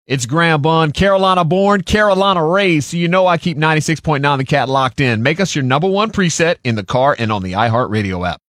It's Graham Bunn, Carolina born, Carolina raised, so you know I keep 96.9 The Cat locked in. Make us your number one preset in the car and on the iHeartRadio app.